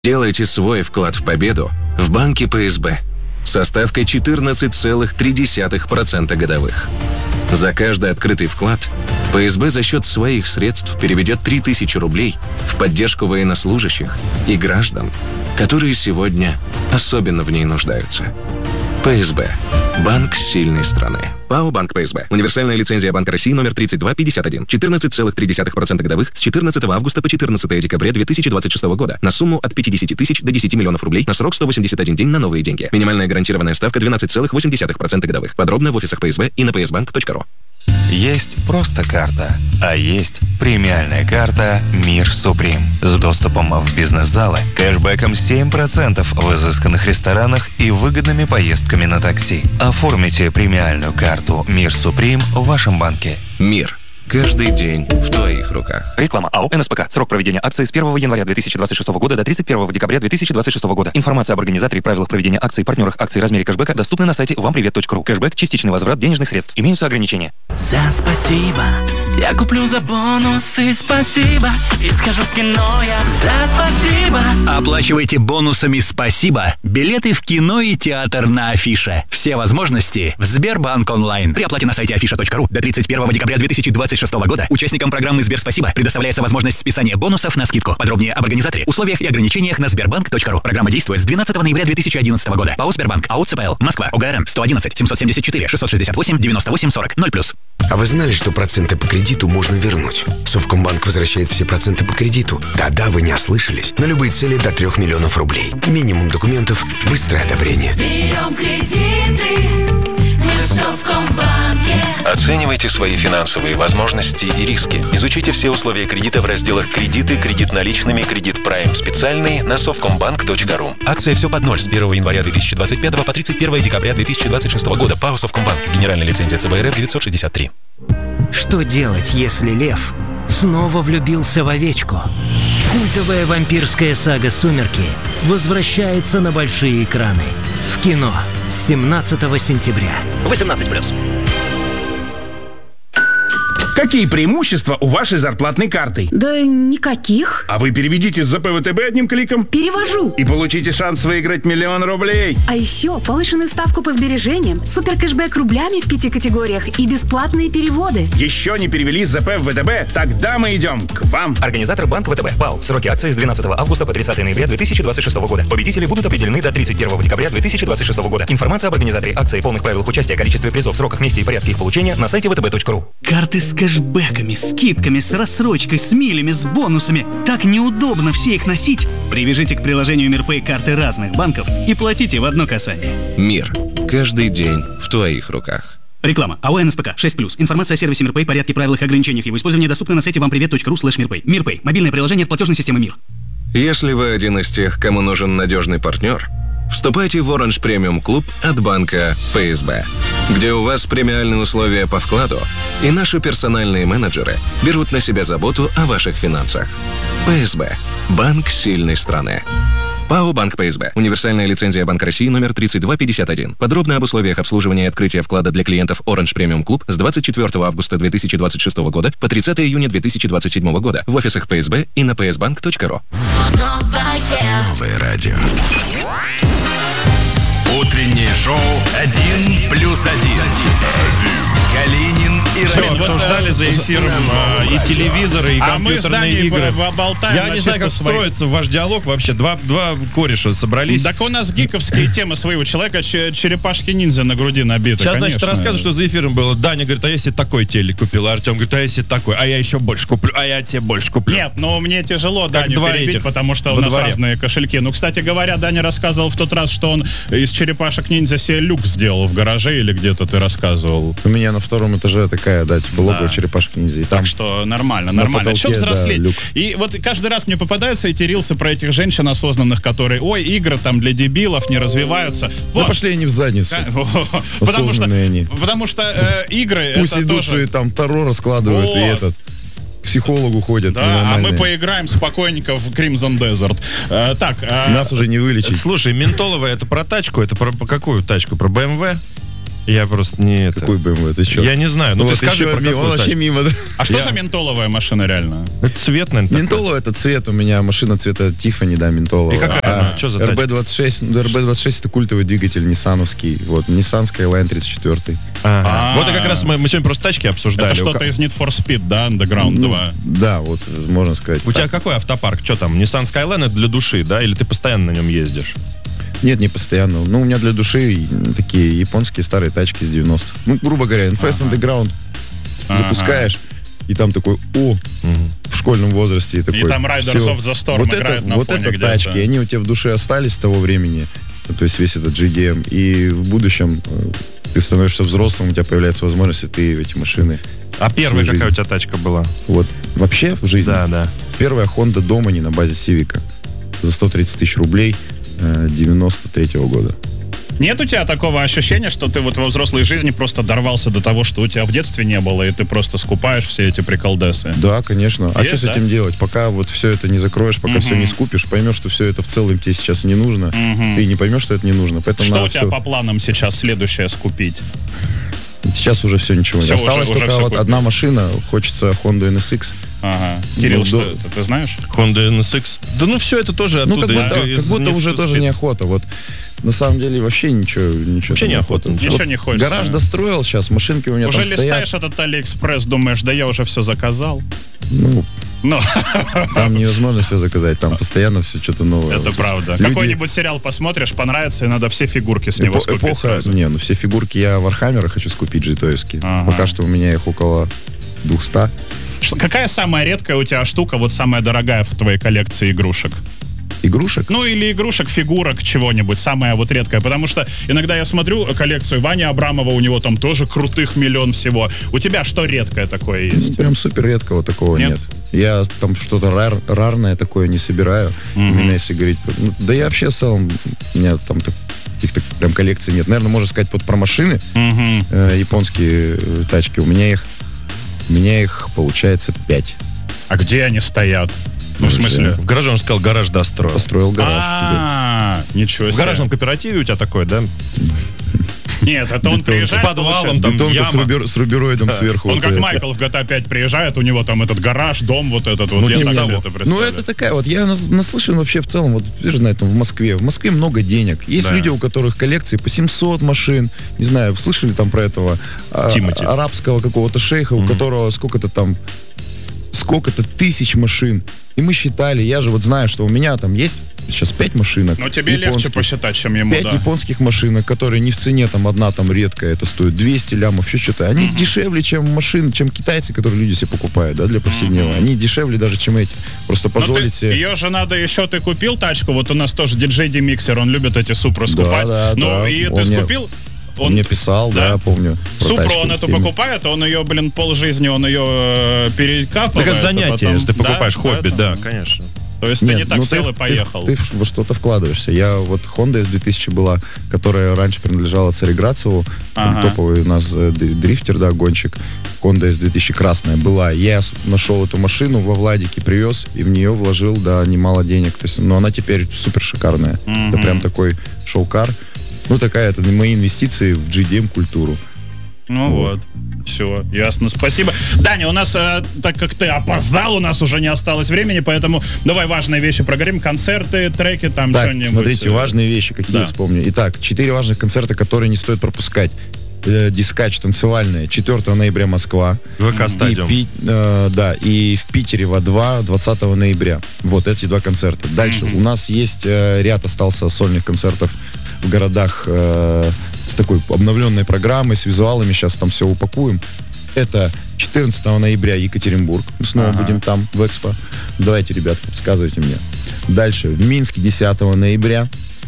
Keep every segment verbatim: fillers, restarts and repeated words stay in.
Делайте свой вклад в победу в банке ПСБ со ставкой четырнадцать целых три десятых процента годовых. За каждый открытый вклад ПСБ за счет своих средств переведет три тысячи рублей в поддержку военнослужащих и граждан, которые сегодня особенно в ней нуждаются. ПСБ. Банк сильной страны. ПАО «Банк ПСБ». Универсальная лицензия Банка России номер тридцать два пятьдесят один. четырнадцать целых три десятых процента годовых с четырнадцатого августа по четырнадцатое декабря две тысячи двадцать шестого года на сумму от пятидесяти тысяч до десяти миллионов рублей на срок сто восемьдесят один день на новые деньги. Минимальная гарантированная ставка двенадцать целых восемь десятых процента годовых. Подробно в офисах ПСБ и на пи эс банк точка ру. Есть просто карта, а есть премиальная карта «Мир Суприм» с доступом в бизнес-залы, кэшбэком семь процентов в изысканных ресторанах и выгодными поездками на такси. Оформите премиальную карту «Мир Суприм» в вашем банке. Мир. Каждый день в твоих руках. Реклама АО «эн эс пэ ка». Срок проведения акции с первого января две тысячи двадцать шестого года до тридцать первого декабря две тысячи двадцать шестого года. Информация об организаторе и правилах проведения акций, партнерах акций и размере кэшбэка доступны на сайте вам привет точка ру. Кэшбэк – частичный возврат денежных средств. Имеются ограничения. За спасибо. Я куплю за бонусы спасибо. И скажу в кино я за спасибо. Оплачивайте бонусами спасибо билеты в кино и театр на Афише. Все возможности в Сбербанк онлайн. При оплате на сайте афиша точка ру до тридцать первого декабря две тысячи двадцать шестого года участникам программы Сберспасибо предоставляется возможность списания бонусов на скидку. Подробнее об организаторе, условиях и ограничениях на сбербанк точка ру. Программа действует с двенадцатого ноября две тысячи одиннадцатого года. ПАО «Сбербанк». АО «ЦПЛ». Москва. ОГРН сто одиннадцать семьсот семьдесят четыре шестьсот шестьдесят восемь девяносто восемь сорок ноль плюс. А вы знали, что проценты по кредиту можно вернуть? Совкомбанк возвращает все проценты по кредиту. Да-да, вы не ослышались. На любые цели до трех миллионов рублей. Минимум документов, быстрое одобрение. Берем кредиты, мы в Совкомбанке. Оценивайте свои финансовые возможности и риски. Изучите все условия кредита в разделах «Кредиты», «Кредит наличными», «Кредит Прайм специальный» на совкомбанк точка ру. Акция «Все под ноль» с первого января две тысячи двадцать пятого по тридцать первое декабря две тысячи двадцать шестого года. ПАО «Совкомбанк». Генеральная лицензия ЦБ РФ девятьсот шестьдесят три. Что делать, если лев снова влюбился в овечку? Культовая вампирская сага «Сумерки» возвращается на большие экраны. В кино с семнадцатого сентября. восемнадцать плюс. Какие преимущества у вашей зарплатной карты? Да никаких. А вы переведите с зэ пэ вэ тэ бэ одним кликом. Перевожу. И получите шанс выиграть миллион рублей. А еще повышенную ставку по сбережениям, супер кэшбэк рублями в пяти категориях и бесплатные переводы. Еще не перевели с зэ пэ в вэ тэ бэ? Тогда мы идем к вам. Организатор банк вэ тэ бэ. ПАО. Сроки акции с двенадцатого августа по тридцатое ноября две тысячи двадцать шестого года. Победители будут определены до тридцать первого декабря две тысячи двадцать шестого года. Информация об организаторе акции, полных правилах участия, количестве призов, сроках, месте и порядке их получения на сайте вэ тэ бэ точка ру. Карты с кэшбэками, скидками, с рассрочкой, с милями, с бонусами. Так неудобно все их носить. Привяжите к приложению МирПэй карты разных банков и платите в одно касание. Мир. Каждый день в твоих руках. Реклама. АО «эн эс пэ ка» шесть плюс. Информация о сервисе МирПэй, порядке, правилах и ограничениях его использования доступна на сайте вам привет точка ру слэш мирпэй. МирПэй. Мобильное приложение от платежной системы Мир. Если вы один из тех, кому нужен надежный партнер, вступайте в Orange Premium Club от банка пэ эс бэ, где у вас премиальные условия по вкладу, и наши персональные менеджеры берут на себя заботу о ваших финансах. пэ эс бэ. Банк сильной страны. ПАО «Банк пэ эс бэ». Универсальная лицензия Банка России номер тридцать два пятьдесят один. Подробно об условиях обслуживания и открытия вклада для клиентов Orange Premium Club с двадцать четвёртого августа две тысячи двадцать шестого года по тридцатое июня две тысячи двадцать седьмого года в офисах пэ эс бэ и на пи эс банк точка ру. Новое радио. Утреннее шоу «Один плюс один». Калинин и Все, обсуждали вот, за эфиром а, и телевизоры, и а компьютерные игры. Болтаем, Я не знаю, как свои... строится ваш диалог вообще. Два, два кореша собрались. Так у нас гиковские темы своего человека, черепашки-ниндзя на груди набиты. Сейчас, конечно. значит, рассказываю, что за эфиром было. Даня говорит, а я себе такой телек купил. А Артем говорит, а я себе такой. А я еще больше куплю. А я тебе больше куплю. Нет, но мне тяжело как Даню перебить, этих, потому что у нас дворе. разные кошельки. Ну, кстати говоря, Даня рассказывал в тот раз, что он из черепашек-ниндзя себе люк сделал в гараже или где-то ты рассказывал. У меня на втором этаже такая, да, типа лого да. черепашки-ниндзя. Так что нормально, нормально. Что взрослеть? Да, и вот каждый раз мне попадаются эти рилсы про этих женщин осознанных, которые, ой, игры там для дебилов не развиваются. Вот. Да пошли они в задницу. потому что, они. Потому что э, игры Пусть это идут тоже... и там Таро раскладывают, вот. И этот... К психологу ходят. Да, а мы поиграем спокойненько в Crimson Desert. А, так, а... Нас уже не вылечить. Слушай, ментоловая это про тачку? Это про, про какую тачку? Про бэ эм вэ? Я просто не это... Какой бэ эм вэ? Ты что? Я не знаю. Ну, ну ты вот скажи еще про мимо, какую он вообще тачку. мимо. Да? А что Я- за ментоловая машина реально? Это цвет, наверное, Ментолова это цвет, у меня машина цвета Тиффани, да, Ментолова. И какая А, она? Что за эр бэ двадцать шесть, ну, эр бэ двадцать шесть это культовый двигатель ниссановский, вот, Nissan Skyline тридцать четыре. Ага. Вот и как раз мы, мы сегодня просто тачки обсуждали. Это что-то из Need for Speed, да, Underground Ну, два? да, вот, можно сказать. У тебя какой автопарк? Что там? Nissan Skyline это для души, да? Или ты постоянно на нем ездишь? Нет, не постоянно. Ну, у меня для души такие японские старые тачки из девяностых. Ну, грубо говоря, Infest Ага. Underground Ага. запускаешь, и там такой, о, в школьном возрасте. И, такой, там Riders всё. of the Storm вот играет это, на вот фоне это где-то. тачки, они у тебя в душе остались с того времени, то есть весь этот джи ди эм, и в будущем э, ты становишься взрослым, у тебя появляется возможность, и ты эти машины... А первая всю какая жизнь. у тебя тачка была? Вот, вообще в жизни? Да, да. Первая Honda Domini на базе Civic за сто тридцать тысяч рублей э, девяносто третьего года. Нет у тебя такого ощущения, что ты вот во взрослой жизни просто дорвался до того, что у тебя в детстве не было, и ты просто скупаешь все эти приколдесы? Да, конечно. А Есть, что с да? этим делать? Пока вот все это не закроешь, пока Мгм. все не скупишь, поймешь, что все это в целом тебе сейчас не нужно, Мгм. ты не поймешь, что это не нужно. Поэтому Что надо у тебя всё- по планам сейчас следующее скупить? Сейчас уже все ничего Всё, не осталось. уже- уже только всё вот купил. одна машина, хочется Honda эн эс икс. Ага. Кирилл, Ну, что да. это, ты знаешь? Honda эн эс икс. Да ну все это тоже Ну, оттуда. как из- будто, из как будто Need уже for тоже Speed. неохота. Вот на самом деле вообще ничего, ничего Вообще неохота. Ничего Вот не хочется. Гараж достроил сейчас, машинки у меня Уже там стоят. листаешь этот Алиэкспресс, думаешь, да я уже все заказал. Ну, Ну, там невозможно все заказать, там постоянно все что-то новое. это Вот правда. люди- Какой-нибудь сериал посмотришь, понравится, и надо все фигурки с него Эпо- скупить эпоха, сразу. не, ну все фигурки я Вархаммера хочу скупить, джейтоевские. Ага. Пока что у меня их около двухсот. Что- Какая самая редкая у тебя штука, вот самая дорогая в твоей коллекции игрушек? Игрушек? Ну, или игрушек, фигурок, чего-нибудь, самое вот редкое. Потому что иногда я смотрю коллекцию Вани Абрамова, у него там тоже крутых миллион всего. У тебя что редкое такое есть? Прям супер редкого такого Нет? нет. Я там что-то рар, рарное такое не собираю. Мгм. Именно если говорить... ну, да я вообще в целом... У меня там так- каких-то прям коллекций нет. Наверное, можно сказать вот про машины. Мгм. э, японские э, тачки. У меня их... У меня их, получается, пять. А где они стоят? Ну, в смысле? В гараже он сказал, гараж достроил. Построил гараж. А, ничего В себе. гаражном кооперативе у тебя такой, да? Нет, это он приезжает. с подвалом, получается, там Бетонка яма. с, рубер- с рубероидом Да. сверху. Он вот как это. Майкл в джи ти эй пять приезжает, у него там этот гараж, дом вот этот вот. Ну, Я типа так себе того. это Ну, представляю. это такая вот, я нас- наслышан вообще в целом, вот, ты же знаешь, там в Москве. В Москве много денег. Есть Да. люди, у которых коллекции по семьсот машин. Не знаю, слышали там про этого а, Тимати. арабского какого-то шейха, у которого сколько-то там, сколько-то тысяч машин. И мы считали, я же вот знаю, что у меня там есть сейчас пять машинок. Но тебе легче японских. посчитать, чем ему, Пять да. японских машинок, которые не в цене, там одна там редкая, это стоит двести лямов, еще что-то. Они дешевле, чем машины, чем китайцы, которые люди себе покупают, да, для повседневного. Они дешевле даже, чем эти. Просто Ну, ты- позволить себе... ее же надо еще, ты купил тачку, вот у нас тоже диджей Демиксер, он любит эти Супру скупать. да, ну, да. и Он ты мне- скупил? Он мне писал, да, помню. про Супру тачку. он эту Именно. покупает, он ее, блин, полжизни, он ее э, перекапывает. Так это занятие, а потом- если ты покупаешь Да, хобби, да, поэтому- конечно. То есть ты Нет, не так ну сел ты- и поехал. Ты, ты во что-то вкладываешься. Я вот Honda эс две тысячи была, которая раньше принадлежала Цареградцеву, там Ага. топовый у нас э, д- дрифтер, да, гонщик. Honda эс две тысячи красная была. Я с- нашел эту машину во Владике, привез и в нее вложил, да, немало денег. То есть, но она теперь супер шикарная. Мгм. Это прям такой шоу-кар. Ну, такая, это мои инвестиции в джи ди эм-культуру. Ну вот. Все, ясно, спасибо. Даня, у нас, э, так как ты опоздал, у нас уже не осталось времени, поэтому давай важные вещи проговорим. Концерты, треки, там Так, что-нибудь. смотрите, э, важные вещи, какие да. я вспомню. Итак, четыре важных концерта, которые не стоит пропускать. Э, Дискач танцевальная, четвёртого ноября Москва. ВК стадиум. И, Пи- э, да, и в Питере во два двадцатого ноября. Вот эти два концерта. Дальше Мгм. у нас есть э, ряд остался сольных концертов в городах э, с такой обновленной программой, с визуалами. Сейчас там все упакуем. Это четырнадцатого ноября Екатеринбург. Мы снова Ага. будем там, в Экспо. Давайте, ребят, подсказывайте мне. Дальше в Минске десятого ноября.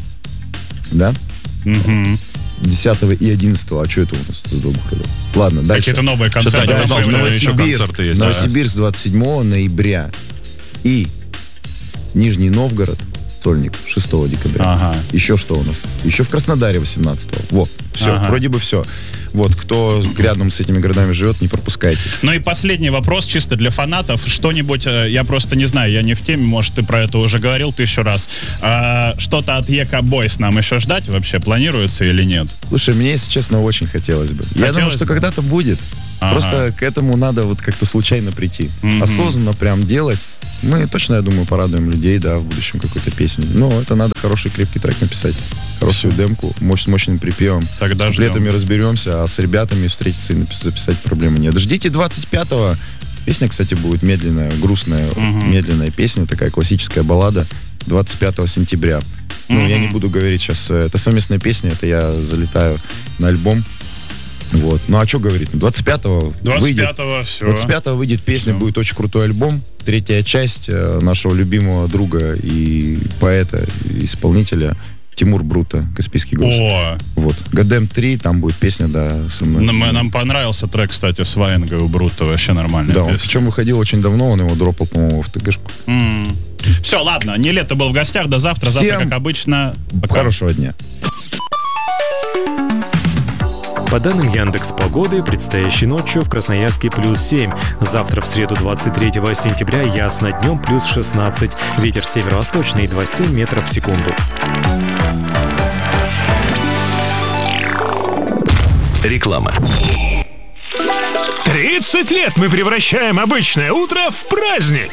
Да? Мгм. десятого и одиннадцатого. А что это у нас за два города? Ладно, дальше. Какие-то новые Что-то концерты. я не знал, может, что появились. еще Новосибирск, концерты есть. Новосибирск двадцать седьмого ноября и Нижний Новгород Сольник, шестого декабря. Ага. Еще что у нас? Еще в Краснодаре восемнадцатого. Вот, все, Ага. вроде бы все. Вот, кто рядом с этими городами живет, не пропускайте. Ну и последний вопрос, чисто для фанатов. Что-нибудь, э, я просто не знаю, я не в теме, может, ты про это уже говорил тысячу раз. А, что-то от Ека Бойс нам еще ждать вообще планируется или нет? Слушай, мне, если честно, очень хотелось бы. Я Хотелось думаю, что бы? когда-то будет. Ага. Просто к этому надо вот как-то случайно прийти. Мгм. Осознанно прям делать. Мы точно, я думаю, порадуем людей, да, в будущем какой-то песней. Но это надо хороший крепкий трек написать. Хорошую демку, мощь, с мощным припевом. Тогда с куплетами ждем. разберемся, а с ребятами встретиться и напис- записать проблемы нет. Ждите двадцать пятого. Песня, кстати, будет медленная, грустная, Мгм. медленная песня, такая классическая баллада. двадцать пятого сентября. Ну, Мгм. я не буду говорить сейчас, э, это совместная песня, это я залетаю на альбом. Вот. Ну а что говорить? двадцать пятого двадцать пятого, все. двадцать пятого выйдет песня, будет очень крутой альбом. Третья часть э, нашего любимого друга и поэта, и исполнителя Тимур Брута, «Каспийский груз». О, Вот. «Гадем три», там будет песня, да, со мной. нам, нам понравился трек, кстати, с Ваенгой у Брута, вообще нормальная Да, он песня. причем выходил очень давно, он его дропал, по-моему, в ТГшку. Все, ладно, не лето был в гостях, до завтра. Завтра, Всем как обычно. Пока. Хорошего дня. По данным Яндекс.Погоды, предстоящей ночью в Красноярске плюс семь. Завтра в среду двадцать третьего сентября ясно, днем плюс шестнадцать. Ветер северо-восточный двадцать семь метров в секунду. Реклама. тридцать лет мы превращаем обычное утро в праздник.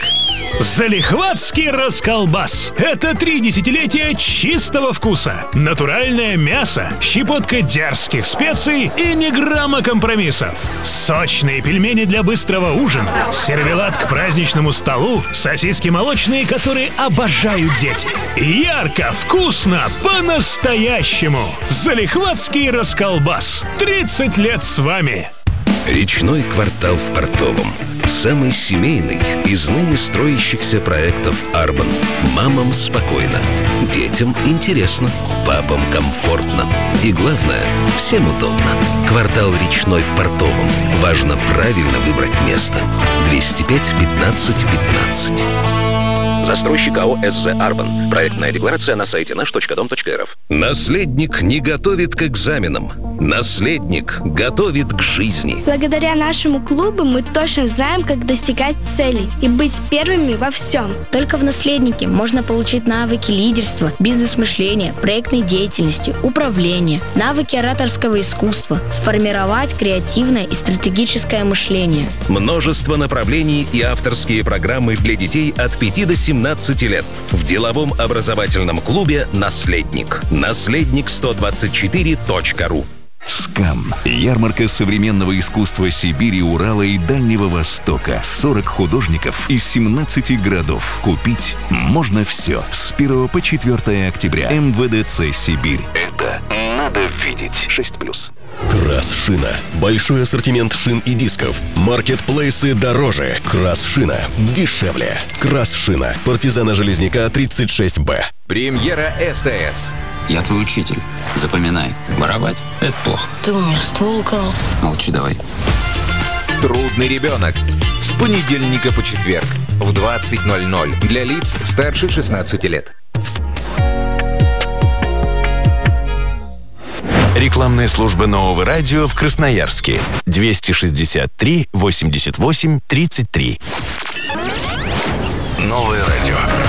Залихватский расколбас. Это три десятилетия чистого вкуса. Натуральное мясо, щепотка дерзких специй и ни грамма компромиссов. Сочные пельмени для быстрого ужина, сервелат к праздничному столу, сосиски молочные, которые обожают дети. Ярко, вкусно, по-настоящему. Залихватский расколбас. тридцать лет с вами. Речной квартал в Портовом. Самый семейный из ныне строящихся проектов Арбан. Мамам спокойно, детям интересно, папам комфортно. И главное, всем удобно. Квартал Речной в Портовом. Важно правильно выбрать место. двести пять пятнадцать пятнадцать. Застройщик АО СЗ «Арбан». Проектная декларация на сайте наш точка дом точка эр эф. Наследник не готовит к экзаменам. Наследник готовит к жизни. Благодаря нашему клубу мы точно знаем, как достигать целей и быть первыми во всем. Только в наследнике можно получить навыки лидерства, бизнес-мышления, проектной деятельности, управления, навыки ораторского искусства, сформировать креативное и стратегическое мышление. Множество направлений и авторские программы для детей от пяти до семнадцати лет. В деловом образовательном клубе «Наследник». наследник сто двадцать четыре точка ру. СКАМ. Ярмарка современного искусства Сибири, Урала и Дальнего Востока. сорок художников из семнадцати городов. Купить можно все. С первого по четвёртое октября. эм вэ дэ цэ Сибирь. Это надо видеть. шесть плюс. Красшина. Большой ассортимент шин и дисков. Маркетплейсы дороже. Красшина дешевле. Красшина. Партизана Железняка тридцать шесть бэ. Премьера СТС. Я твой учитель. Запоминай. Воровать – это плохо. Ты у меня ствол украл. Молчи давай. Трудный ребенок. С понедельника по четверг в двадцать ноль ноль для лиц старше шестнадцати лет. Рекламная служба Нового радио в Красноярске. двести шестьдесят три восемьдесят восемь тридцать три. Новое радио.